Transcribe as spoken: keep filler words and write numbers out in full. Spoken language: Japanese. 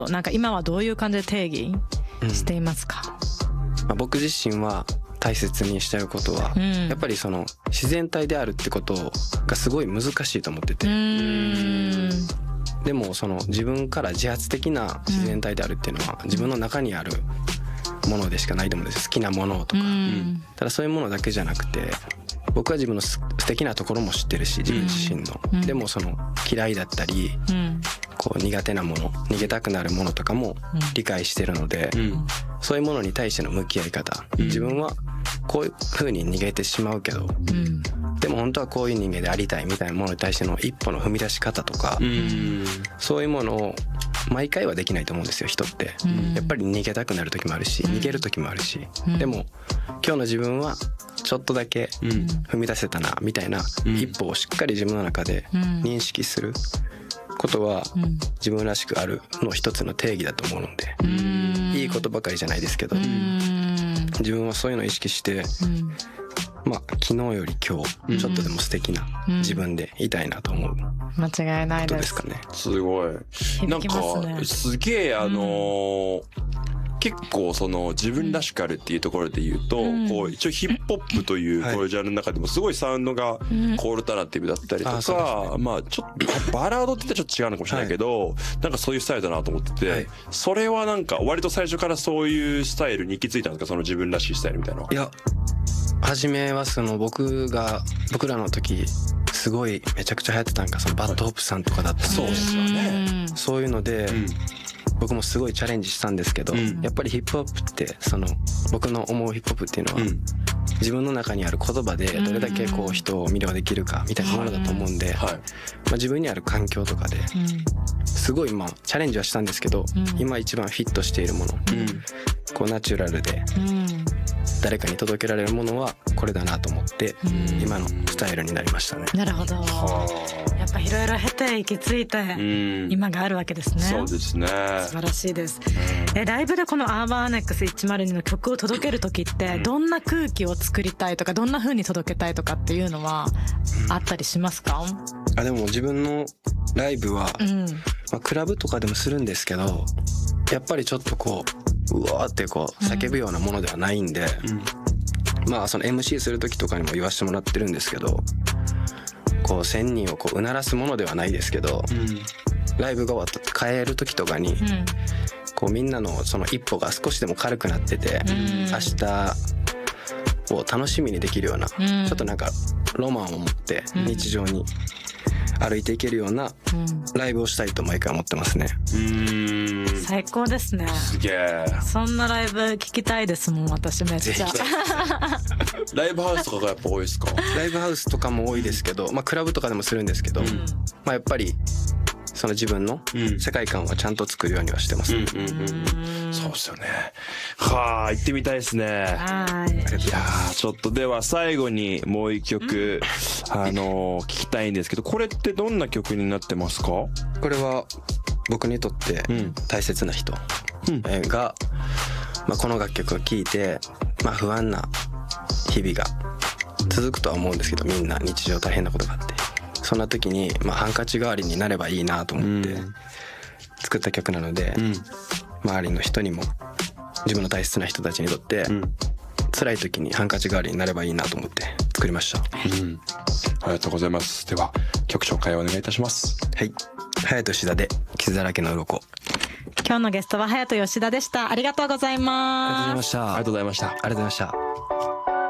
なんか今はどういう感じで定義していますか？ うん、まあ、僕自身は大切にしてることは、うん、やっぱりその自然体であるってことがすごい難しいと思ってて、うーん、でもその自分から自発的な自然体であるっていうのは自分の中にあるものでしかないと思うんです。好きなものとか、うん、ただそういうものだけじゃなくて、僕は自分の素敵なところも知ってるし、自分自身の、うん、でもその嫌いだったり、うん、こう苦手なもの、逃げたくなるものとかも理解してるので、うん、そういうものに対しての向き合い方、うん、自分はこういう風に逃げてしまうけど、うん、でも本当はこういう人間でありたいみたいなものに対しての一歩の踏み出し方とか、うん、そういうものを毎回はできないと思うんですよ、人って、うん、やっぱり逃げたくなる時もあるし、逃げる時もあるし、うん、でも今日の自分はちょっとだけ踏み出せたなみたいな一歩をしっかり自分の中で認識することは自分らしくあるの一つの定義だと思うので、うん、いいことばかりじゃないですけど、うん、自分はそういうのを意識して、うん、まあ昨日より今日ちょっとでも素敵な自分でいたいなと思う、うん、 間違いないです。 ですかね。 すごい、なんかすげえあのーうん、結構その自分らしくあるっていうところで言うと、うん、こう一応ヒップホップというこういうジャンルの中でもすごいサウンドがコールタナティブだったりとか、まあちょっとバラードって言ったらちょっと違うのかもしれないけど、なんかそういうスタイルだなと思ってて、それはなんか割と最初からそういうスタイルに行き着いたんですか、その自分らしいスタイルみたいな。 いや、初めはその僕が僕らの時すごいめちゃくちゃ流行ってたんがそのバッドホップさんとかだったんで、 そうですよね、 そういうので、うん、僕もすごいチャレンジしたんですけど、うん、やっぱりヒップホップってその僕の思うヒップホップっていうのは、うん、自分の中にある言葉でどれだけこう人を魅了できるかみたいなものだと思うんで、はい、まあ、自分にある環境とかですごいまあチャレンジはしたんですけど、うん、今一番フィットしているもの、うん、こうナチュラルで、うん、誰かに届けられるものはこれだなと思って、うん、今のスタイルになりましたね。 なるほど。やっぱいろいろ経て行き着いて今があるわけですね。 そうですね、 素晴らしいです。えライブでこのアーバンアネックスひゃくにの曲を届ける時ってどんな空気を作りたいとかどんな風に届けたいとかっていうのはあったりしますか？ あ、でも自分のライブは、うん、まあ、クラブとかでもするんですけど、やっぱりちょっとこううわーってこう叫ぶようなものではないんで、うん、まあその エムシー する時とかにも言わせてもらってるんですけど、こうせんにんをこううならすものではないですけど、うん、ライブが終わった帰る時とかに、うん、こうみんなのその一歩が少しでも軽くなってて、うん、明日を楽しみにできるような、うん、ちょっとなんかロマンを持って日常に歩いていけるようなライブをしたいと毎回思ってますね。 うーん、 最高ですね。 すげえ。 そんなライブ聞きたいですもん、私めっちゃ。 ライブハウスとかがやっぱ多いですか？ ライブハウスとかも多いですけど、まあクラブとかでもするんですけど、うん、まあやっぱりその自分の世界観はちゃんと作るようにはしてます、ね。うんうんうんうん、そうですよね。はあ、行ってみたいですね。はい。いやー、ちょっとでは最後にもう一曲、うん、あのー、聞きたいんですけど、これってどんな曲になってますか？これは僕にとって大切な人が、まあ、この楽曲を聴いて、まあ、不安な日々が続くとは思うんですけど、みんな日常大変なことがあって、そんな時に、まあ、ハンカチ代わりになればいいなと思って作った曲なので、うん、周りの人にも自分の大切な人たちにとって、うん、辛い時にハンカチ代わりになればいいなと思って作りました。 うん、ありがとうございます。では曲紹介をお願いいたします。 はい、隼人吉田で傷だらけの鱗。 今日のゲストは隼人吉田でした。ありがとうございます。 ありがとうございました。 ありがとうございました。 ありがとうございました。